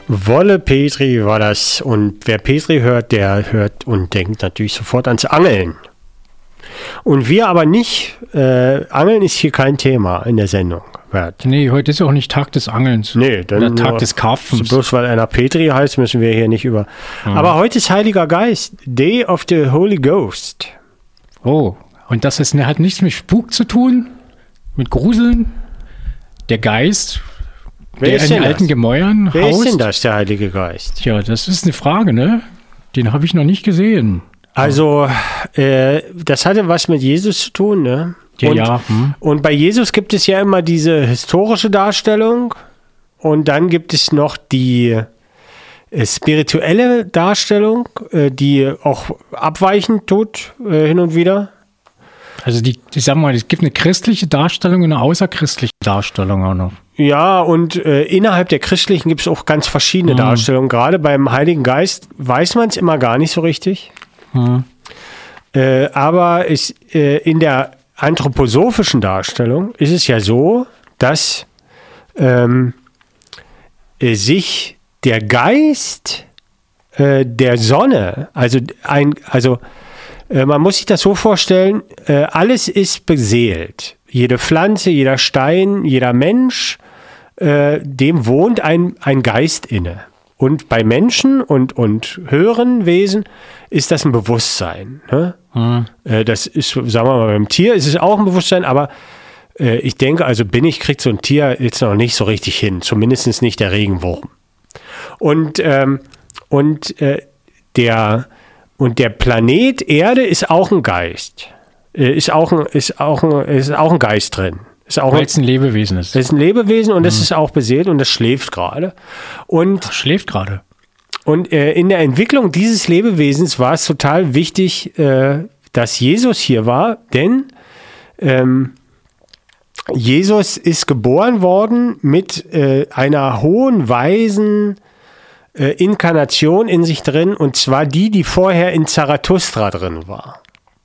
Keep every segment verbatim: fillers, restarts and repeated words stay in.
Wolle Petri war das. Und wer Petri hört, der hört und denkt natürlich sofort ans Angeln. Und wir aber nicht. Äh, Angeln ist hier kein Thema in der Sendung. Bert. Nee, heute ist auch nicht Tag des Angelns. Nee, dann Oder Tag nur, des Karpfens. Bloß weil einer Petri heißt, müssen wir hier nicht über. Hm. Aber heute ist Heiliger Geist. Day of the Holy Ghost. Oh, und das ist, hat nichts mit Spuk zu tun? Mit Gruseln? Der Geist, Wer der ist in denn alten das? Gemäuern Wer haust? ist denn das, der Heilige Geist? Tja, das ist eine Frage, ne? Den habe ich noch nicht gesehen. Also, äh, das hatte was mit Jesus zu tun, ne? Ja, und, ja. Hm. und bei Jesus gibt es ja immer diese historische Darstellung und dann gibt es noch die äh, spirituelle Darstellung, äh, die auch abweichend tut, äh, hin und wieder. Also die, ich sag mal, es gibt eine christliche Darstellung und eine außerchristliche Darstellung auch noch. Ja, und äh, innerhalb der Christlichen gibt es auch ganz verschiedene Hm. Darstellungen. Gerade beim Heiligen Geist weiß man es immer gar nicht so richtig. Hm. Äh, aber es, äh, in der anthroposophischen Darstellung ist es ja so, dass ähm, äh, sich der Geist äh, der Sonne, also, ein, also äh, man muss sich das so vorstellen, äh, alles ist beseelt. Jede Pflanze, jeder Stein, jeder Mensch, äh, dem wohnt ein, ein Geist inne. Und bei Menschen und, und höheren Wesen ist das ein Bewusstsein. Ne? Hm. Äh, das ist, sagen wir mal, beim Tier ist es auch ein Bewusstsein, aber äh, ich denke, also bin ich, kriegt so ein Tier jetzt noch nicht so richtig hin. Zumindest nicht der Regenwurm. Und, ähm, und, äh, der, und der Planet Erde ist auch ein Geist. Äh, ist, auch ein, ist, auch ein, ist auch ein Geist drin. Weil es ein Lebewesen ist. Es ist ein Lebewesen und es Mhm. ist auch beseelt und es schläft gerade. Und, Ach, schläft gerade. und äh, in der Entwicklung dieses Lebewesens war es total wichtig, äh, dass Jesus hier war, denn ähm, Jesus ist geboren worden mit äh, einer hohen, weisen äh, Inkarnation in sich drin, und zwar die, die vorher in Zarathustra drin war.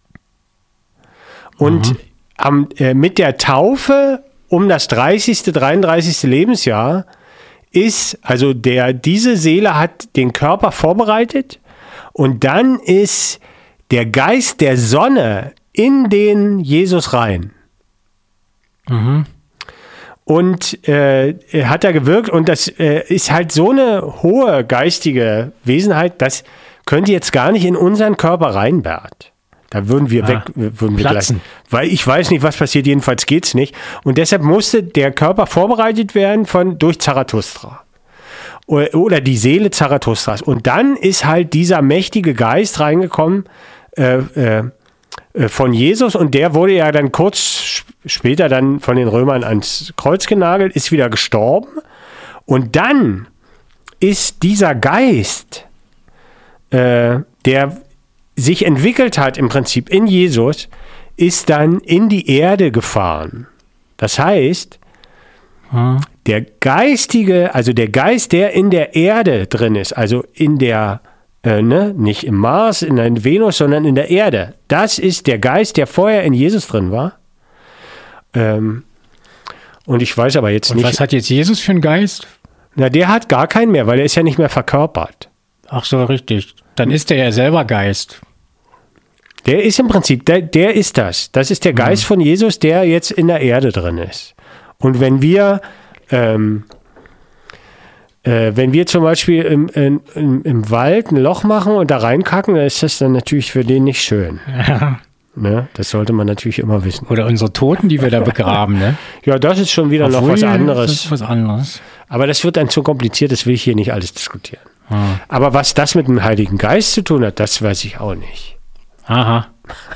Und Mhm. am, äh, mit der Taufe um das dreißigste, dreiunddreißigste Lebensjahr ist, also der, diese Seele hat den Körper vorbereitet und dann ist der Geist der Sonne in den Jesus rein. Mhm. Und äh, hat er gewirkt und das äh, ist halt so eine hohe geistige Wesenheit, das könnte jetzt gar nicht in unseren Körper rein, Bert. Da würden wir Ah, weg, würden wir platzen. gleich, weil ich weiß nicht, was passiert, jedenfalls geht's nicht. Und deshalb musste der Körper vorbereitet werden von, durch Zarathustra. Oder, oder die Seele Zarathustras. Und dann ist halt dieser mächtige Geist reingekommen äh, äh, von Jesus und der wurde ja dann kurz später dann von den Römern ans Kreuz genagelt, ist wieder gestorben. Und dann ist dieser Geist, äh, der sich entwickelt hat im Prinzip in Jesus, ist dann in die Erde gefahren. Das heißt, Hm. der geistige, also der Geist, der in der Erde drin ist, also in der, äh, ne, nicht im Mars, in der Venus, sondern in der Erde, das ist der Geist, der vorher in Jesus drin war. Ähm, und ich weiß aber jetzt Und nicht, was hat jetzt Jesus für einen Geist? na, der hat gar keinen mehr, weil er ist ja nicht mehr verkörpert. Ach so, richtig. Dann ist er ja selber Geist. Der ist im Prinzip, der, der ist das. Das ist der Geist von Jesus, der jetzt in der Erde drin ist. Und wenn wir, ähm, äh, wenn wir zum Beispiel im, im, im Wald ein Loch machen und da reinkacken, dann ist das dann natürlich für den nicht schön. Ja. Ne? Das sollte man natürlich immer wissen. Oder unsere Toten, die wir da begraben, ne? Ja, das ist schon wieder noch Obwohl, was anderes. Das ist was anderes. Aber das wird dann zu kompliziert, das will ich hier nicht alles diskutieren. Hm. Aber was das mit dem Heiligen Geist zu tun hat, das weiß ich auch nicht. Aha.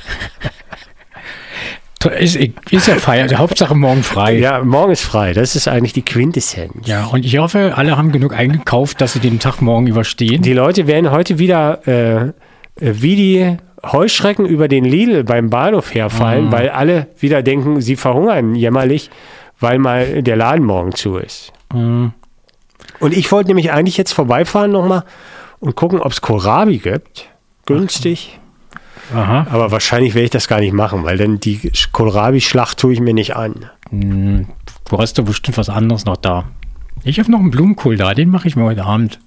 Ist, ist ja Feier, Hauptsache morgen frei. Ja, morgen ist frei. Das ist eigentlich die Quintessenz. Ja, und ich hoffe, alle haben genug eingekauft, dass sie den Tag morgen überstehen. Die Leute werden heute wieder äh, wie die Heuschrecken über den Lidl beim Bahnhof herfallen, Mhm. weil alle wieder denken, sie verhungern jämmerlich, weil mal der Laden morgen zu ist. Mhm. Und ich wollte nämlich eigentlich jetzt vorbeifahren nochmal und gucken, ob es Kohlrabi gibt. Günstig. Aha. Aber wahrscheinlich werde ich das gar nicht machen, weil dann die Kohlrabi-Schlacht tue ich mir nicht an. Hm, du hast doch bestimmt was anderes noch da. Ich habe noch einen Blumenkohl da, den mache ich mir heute Abend.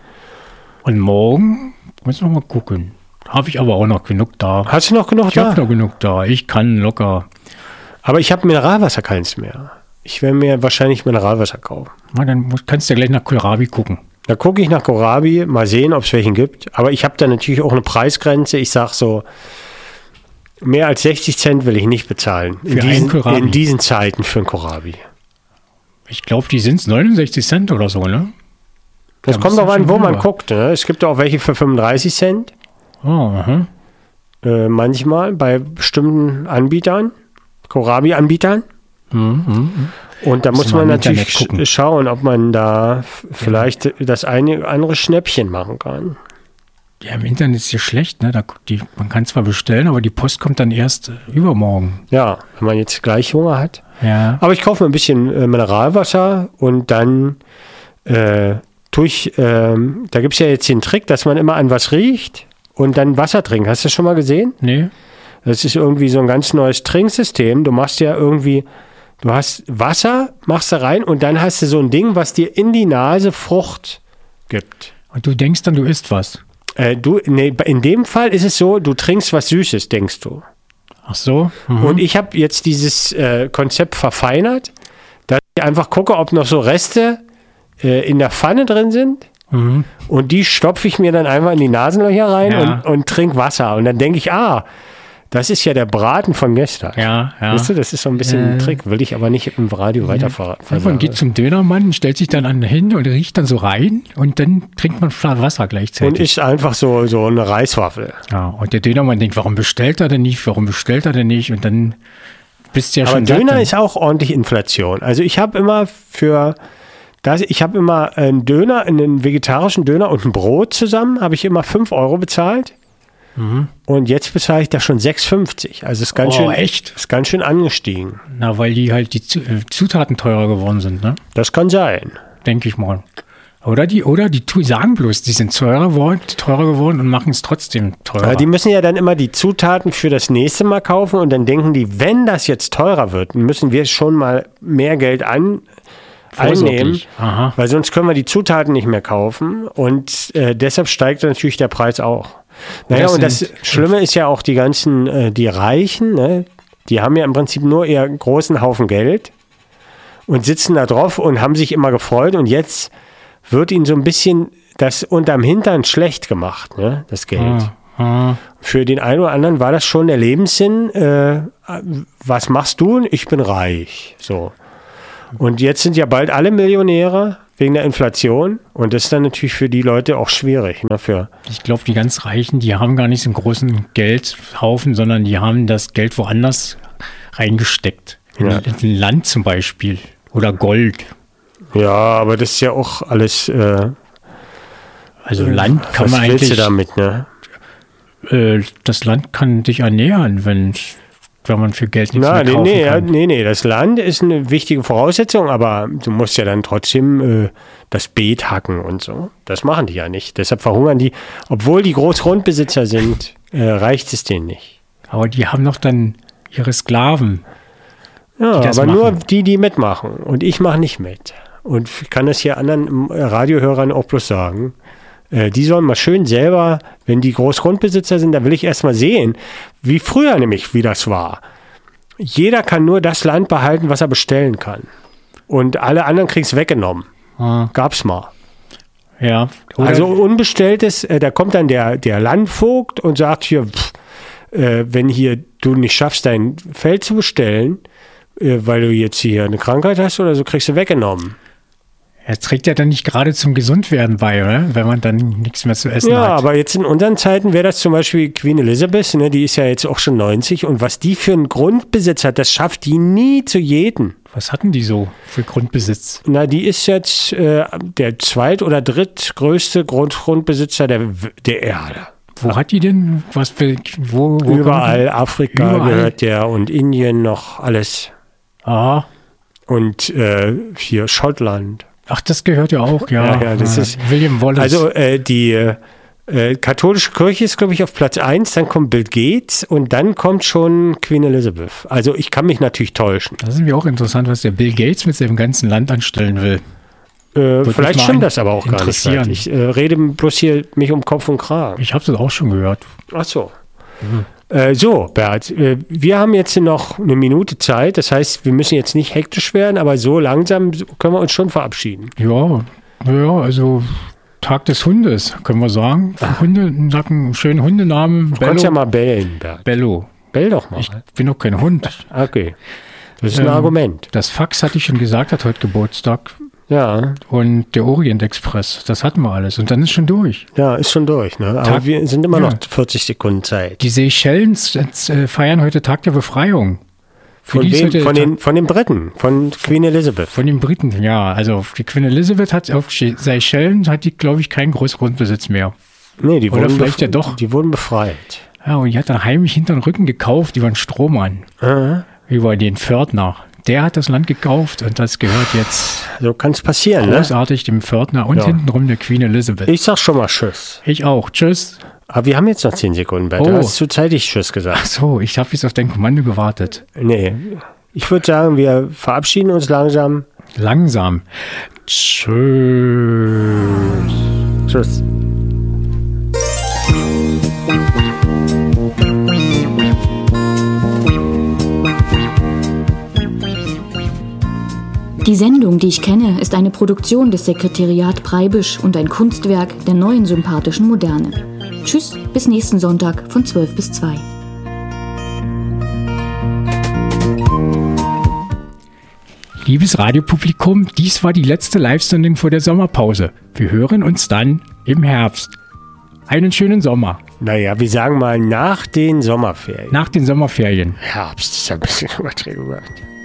Und morgen muss ich noch mal gucken. Habe ich aber auch noch genug da. Hast du noch genug Ich da? habe noch genug da. Ich kann locker. Aber ich habe Mineralwasser keins mehr. Ich werde mir wahrscheinlich Mineralwasser kaufen. Na, dann musst- kannst du ja gleich nach Kohlrabi gucken. Da gucke ich nach Kohlrabi, mal sehen, ob es welchen gibt. Aber ich habe da natürlich auch eine Preisgrenze. Ich sage so, mehr als sechzig Cent will ich nicht bezahlen. In, Für einen diesen, Kohlrabi? in diesen Zeiten für einen Kohlrabi. Ich glaube, die sind neunundsechzig Cent oder so, ne? Das Da kommt bist du doch an, schon wo man drüber. guckt. Ne? Es gibt auch welche für fünfunddreißig Cent. Oh, aha. Äh, manchmal bei bestimmten Anbietern, Kohlrabi-Anbietern. Mhm, mhm. Und da Muss muss man man im natürlich Internet gucken. sch- schauen, ob man da f- vielleicht das eine oder andere Schnäppchen machen kann. Ja, im Internet ist ja schlecht, ne? Da, die, man kann zwar bestellen, aber die Post kommt dann erst äh, übermorgen. Ja, wenn man jetzt gleich Hunger hat. Ja. Aber ich kaufe mir ein bisschen äh, Mineralwasser und dann äh, tue ich, ähm, da gibt es ja jetzt den Trick, dass man immer an was riecht und dann Wasser trinkt. Hast du das schon mal gesehen? Nee. Das ist irgendwie so ein ganz neues Trinksystem. Du machst ja irgendwie, du hast Wasser, machst da rein und dann hast du so ein Ding, was dir in die Nase Frucht gibt. Und du denkst dann, du isst was. Äh, du, nee, in dem Fall ist es so, du trinkst was Süßes, denkst du. Ach so. Mhm. Und ich habe jetzt dieses äh, Konzept verfeinert, dass ich einfach gucke, ob noch so Reste äh, in der Pfanne drin sind. Mhm. Und die stopfe ich mir dann einfach in die Nasenlöcher rein Ja. und, und trinke Wasser. Und dann denke ich, ah, das ist ja der Braten von gestern. Ja, ja. Weißt du, das ist so ein bisschen ein Äh. Trick. Will ich aber nicht im Radio weiterfahren. Man geht zum Dönermann, stellt sich dann an hin und riecht dann so rein und dann trinkt man Fla- Wasser Und gleichzeitig. isst einfach so, so eine Reiswaffel. Ja, und der Dönermann denkt, warum bestellt er denn nicht? Warum bestellt er denn nicht? Und dann bist du ja Aber schon satt, Döner dann- ist auch ordentlich Inflation. Also ich habe immer für das, ich habe immer einen Döner, einen vegetarischen Döner und ein Brot zusammen, habe ich immer fünf Euro bezahlt. Und jetzt bezahle ich da schon sechs fünfzig. Also ist ganz Oh, schön, echt? ist ganz schön angestiegen. Na, weil die halt die Zu- äh, Zutaten teurer geworden sind, ne? Das kann sein. Denke ich mal. Oder die, oder die tu- sagen bloß, die sind teurer geworden, teurer geworden und machen es trotzdem teurer. Aber die müssen ja dann immer die Zutaten für das nächste Mal kaufen und dann denken die, wenn das jetzt teurer wird, müssen wir schon mal mehr Geld an, einnehmen, Vorsorglich. Aha. weil sonst können wir die Zutaten nicht mehr kaufen und äh, deshalb steigt natürlich der Preis auch. Naja, das und das sind- Schlimme ist ja auch die ganzen, äh, die Reichen, ne, die haben ja im Prinzip nur ihren großen Haufen Geld und sitzen da drauf und haben sich immer gefreut und jetzt wird ihnen so ein bisschen das unterm Hintern schlecht gemacht, ne, das Geld. Ah, ah. Für den einen oder anderen war das schon der Lebenssinn, äh, was machst du? Ich bin reich. So. Und jetzt sind ja bald alle Millionäre wegen der Inflation und das ist dann natürlich für die Leute auch schwierig. Ne, für, Ich glaube, die ganz Reichen, die haben gar nicht so einen großen Geldhaufen, sondern die haben das Geld woanders reingesteckt. In, Ja. in Land zum Beispiel. Oder Gold. ja, aber das ist ja auch alles, äh, Also Land kann was man willst eigentlich, du damit, ne? äh, das Land kann dich ernähren, wenn, wenn man für Geld nichts Na, mehr nee, kaufen nee, ja, kann. nee, nee, das Land ist eine wichtige Voraussetzung, aber du musst ja dann trotzdem äh, das Beet hacken und so. Das machen die ja nicht. Deshalb verhungern die, obwohl die Großgrundbesitzer sind, äh, reicht es denen nicht. Aber die haben doch dann ihre Sklaven. Ja, die das aber nur machen. die, die mitmachen. Und ich mache nicht mit. Und ich kann das hier anderen äh, Radiohörern auch bloß sagen. Äh, die sollen mal schön selber, wenn die Großgrundbesitzer sind, da will ich erst mal sehen, wie früher nämlich, wie das war. Jeder kann nur das Land behalten, was er bestellen kann. Und alle anderen kriegen es weggenommen. Ah, Gab's mal. ja. Oder Also unbestelltes, äh, da kommt dann der, der Landvogt und sagt hier, pff, äh, wenn hier du nicht schaffst, dein Feld zu bestellen, äh, weil du jetzt hier eine Krankheit hast oder so, kriegst du weggenommen. er trägt ja dann nicht gerade zum Gesundwerden bei, oder? Wenn man dann nichts mehr zu essen Ja, hat. aber jetzt in unseren Zeiten wäre das zum Beispiel Queen Elizabeth, ne, die ist ja jetzt auch schon neunzig und was die für einen Grundbesitz hat, das schafft die nie zu jedem. Was hatten die so für Grundbesitz? Na, die ist jetzt äh, der zweit- oder drittgrößte Grund Grundbesitzer der, der Erde. Wo hat die denn? Was für, wo, wo Überall, Afrika Überall. gehört der und Indien noch alles. Ah, Und äh, hier Schottland. ach, das gehört ja auch, ja. Ja, ja, das Ah, ist- William Wallace. Also äh, die äh, katholische Kirche ist, glaube ich, auf Platz eins, dann kommt Bill Gates und dann kommt schon Queen Elizabeth. Also ich kann mich natürlich täuschen. das ist mir auch interessant, was der Bill Gates mit seinem ganzen Land anstellen will. Äh, vielleicht mal stimmt das aber auch gar nicht. interessieren. Ich äh, rede bloß hier mich um Kopf und Kragen. Ich habe das auch schon gehört. Ach so. Äh, so, Bert, äh, wir haben jetzt noch eine Minute Zeit. Das heißt, wir müssen jetzt nicht hektisch werden, aber so langsam können wir uns schon verabschieden. Ja, ja, also Tag des Hundes, können wir sagen. Hunde, sag einen schönen Hundenamen. Du kannst ja mal bellen, Bert. Bello. Bell doch mal. Ich bin doch kein Hund. Okay. Das ist ein Ähm, Argument. Das Fax hatte ich schon gesagt, hat heute Geburtstag. Ja, Und der Orient Express, das hatten wir alles. Und dann ist schon durch. ja, ist schon durch. Ne? Aber Tag- wir sind immer noch ja. vierzig Sekunden Zeit. Die Seychellen äh, feiern heute Tag der Befreiung. Für Von, die ist wem? heute Von, Tag- den, von den Briten, von Queen Elizabeth. Von den Briten, ja. Also die Queen Elizabeth hat auf Seychellen, hat die, glaube ich, keinen großen Grundbesitz mehr. Nee, die Oder wurden, vielleicht bef- ja doch. die wurden befreit. Ja, und die hat dann heimlich hinter den Rücken gekauft über einen Strohmann, Aha. über den Pförtner. Der hat das Land gekauft und das gehört jetzt So kann es passieren. Ne? großartig dem Pförtner und Ja. hintenrum der Queen Elizabeth. Ich sag schon mal Tschüss. Ich auch. Tschüss. Aber wir haben jetzt noch zehn Sekunden, Bert. Du Oh. hast zu zeitig Tschüss Ach gesagt. so, ich habe jetzt auf dein Kommando gewartet. Nee. Ich würde sagen, wir verabschieden uns langsam. Langsam. Tschüss. Tschüss. Die Sendung, die ich kenne, ist eine Produktion des Sekretariat Preibisch und ein Kunstwerk der neuen sympathischen Moderne. Tschüss, bis nächsten Sonntag von zwölf bis zwei. Liebes Radiopublikum, dies war die letzte Live-Sendung vor der Sommerpause. Wir hören uns dann im Herbst. Einen schönen Sommer. Naja, wir sagen mal nach den Sommerferien. Nach den Sommerferien. Herbst ist ja ein bisschen übertrieben.